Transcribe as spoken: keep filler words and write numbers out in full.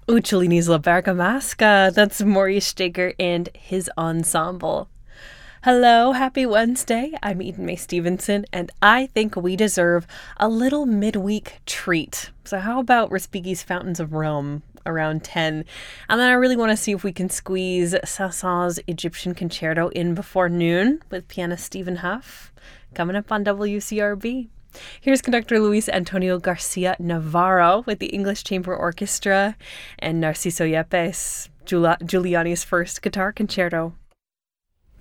Uccellini's La Bergamasca. That's Maurice Staiger and his ensemble. Hello, happy Wednesday. I'm Eden May Stevenson, and I think we deserve a little midweek treat. So how about Respighi's Fountains of Rome around ten? And then I really want to see if we can squeeze Saint-Saëns' Egyptian Concerto in before noon with pianist Stephen Huff, coming up on W C R B. Here's conductor Luis Antonio Garcia Navarro with the English Chamber Orchestra and Narciso Yepes, Giuliani's first guitar concerto.